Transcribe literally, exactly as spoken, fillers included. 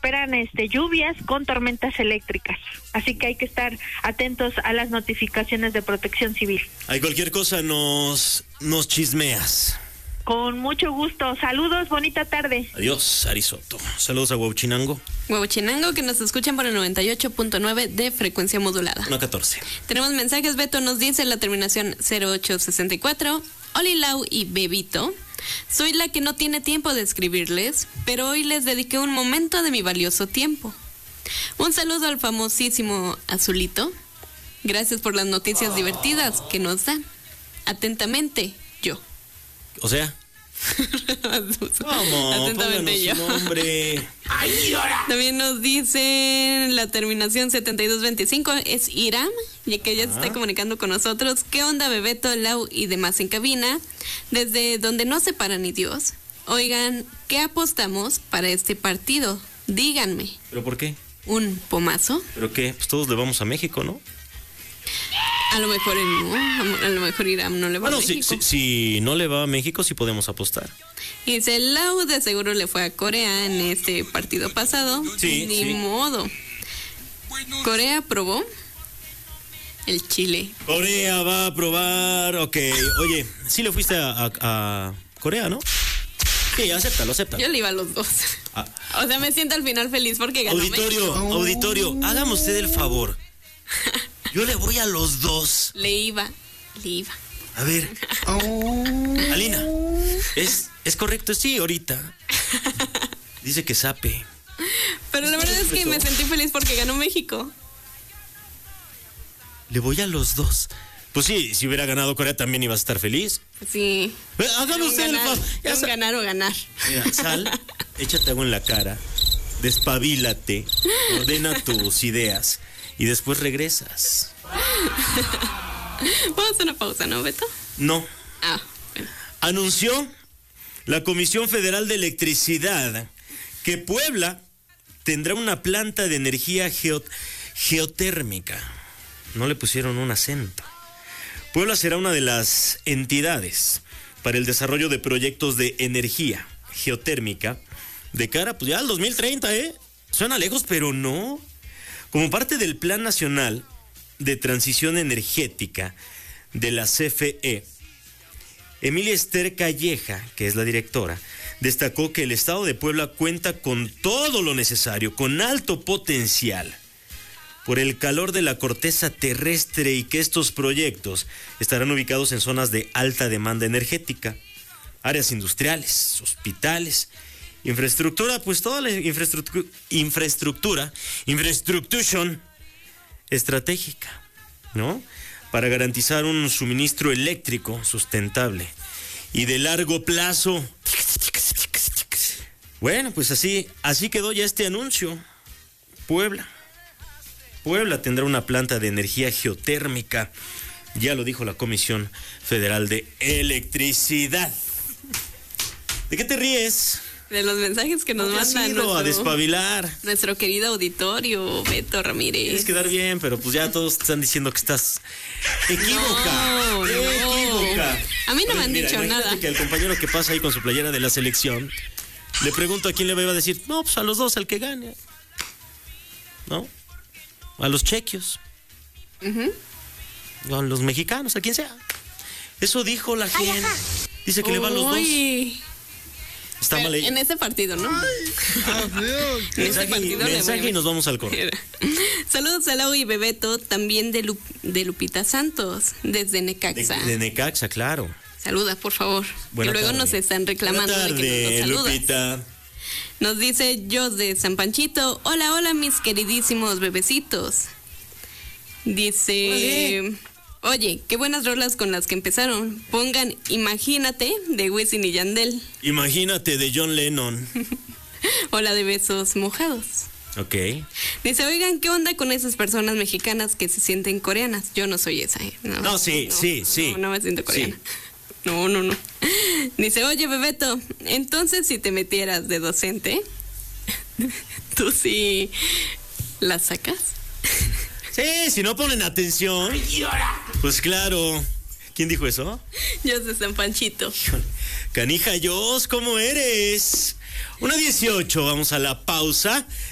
esperan este lluvias con tormentas eléctricas. Así que hay que estar atentos a las notificaciones de Protección Civil. Hay cualquier cosa, nos, nos chismeas. Con mucho gusto. Saludos, bonita tarde. Adiós, Arisoto. Saludos a Huauchinango. Huauchinango, que nos escuchan por el noventa y ocho punto nueve de frecuencia modulada. uno catorce. Tenemos mensajes. Beto nos dice la terminación cero ocho sesenta y cuatro. Oli Lau y Bebito. Soy la que no tiene tiempo de escribirles, pero hoy les dediqué un momento de mi valioso tiempo. Un saludo al famosísimo Azulito. Gracias por las noticias oh. divertidas que nos dan. Atentamente, yo. O sea, vamos, atentamente yo. Nombre. También nos dicen la terminación setenta y dos veinticinco es Iram, ya que ella ah. se está comunicando con nosotros. ¿Qué onda, Bebeto, Lau y demás en cabina? Desde donde no se para ni Dios. Oigan, ¿qué apostamos para este partido? Díganme. ¿Pero por qué? ¿Un pomazo? ¿Pero qué? Pues todos le vamos a México, ¿no? A lo mejor no, a lo mejor Iram no le va bueno, a México. Si, si, si no le va a México, sí podemos apostar. Y dice, Lau de seguro le fue a Corea en este partido pasado. Sí, Ni sí. modo. Corea probó el Chile. Corea va a probar, ok. Oye, sí le fuiste a, a, a Corea, ¿no? Sí, acéptalo, acéptalo. Yo le iba a los dos. Ah. O sea, me siento al final feliz porque ganó Auditorio, México. auditorio, hágame usted el favor. Yo le voy a los dos. Le iba, le iba. A ver. Alina, ¿es, ¿es correcto? Sí, ahorita. Dice que sape. Pero la verdad es que me sentí feliz porque ganó México. Le voy a los dos. Pues sí, si hubiera ganado Corea también ibas a estar feliz. Sí. Hágame usted el favor. Es ganar o ganar. Mira, sal, échate algo en la cara, despabilate, ordena tus ideas y después regresas. Vamos a hacer una pausa, ¿no, Beto? No. Ah, bueno. Anunció la Comisión Federal de Electricidad que Puebla tendrá una planta de energía geo, geotérmica. No le pusieron un acento. Puebla será una de las entidades para el desarrollo de proyectos de energía geotérmica de cara, pues ya al dos mil treinta, ¿eh? Suena lejos, pero no. Como parte del Plan Nacional de Transición Energética de la C F E, Emilia Esther Calleja, que es la directora, destacó que el estado de Puebla cuenta con todo lo necesario, con alto potencial, por el calor de la corteza terrestre y que estos proyectos estarán ubicados en zonas de alta demanda energética, áreas industriales, hospitales, infraestructura, pues toda la infraestructura, infraestructura, infraestructura estratégica, ¿no? Para garantizar un suministro eléctrico sustentable y de largo plazo. Bueno, pues así, así quedó ya este anuncio. Puebla. Puebla tendrá una planta de energía geotérmica. Ya lo dijo la Comisión Federal de Electricidad. ¿De qué te ríes? De los mensajes que nos no mandan nuestro, a despabilar. Nuestro querido auditorio, Beto Ramírez. Tienes que dar bien, pero pues ya todos están diciendo que estás equivoca. No, equivoca. No. A mí no Oye, me han mira, dicho nada. Que al compañero que pasa ahí con su playera de la selección, le pregunto a quién le va a decir, no, pues a los dos, al que gane. ¿No? A los chequios. Uh-huh. A los mexicanos, a quien sea. Eso dijo la gente. Dice que Uy. le va a los dos. Está mal ahí. En ese partido, ¿no? en ese partido mensaje y nos vamos al correo. Saludos a Lau y Bebeto, también de, Lu, de Lupita Santos, desde Necaxa. De, de Necaxa, claro. Saluda, por favor. Buena que luego tarde. Nos están reclamando Buena tarde, de que nos saludas. Lupita. Nos dice Jos de San Panchito. Hola, hola, mis queridísimos bebecitos. Dice... Oye. Oye, qué buenas rolas con las que empezaron. Pongan Imagínate de Wisin y Yandel. Imagínate de John Lennon. Hola de Besos Mojados. Ok. Dice, oigan, ¿qué onda con esas personas mexicanas que se sienten coreanas? Yo no soy esa, ¿eh? No, no sí, no, sí, sí. No, no me siento coreana. Sí. No, no, no. Dice, oye, Bebeto, entonces si te metieras de docente, ¿tú sí la sacas? Sí, si no ponen atención. Pues claro. ¿Quién dijo eso? Yo de San Panchito. Canija Jos, ¿cómo eres? una dieciocho, vamos a la pausa.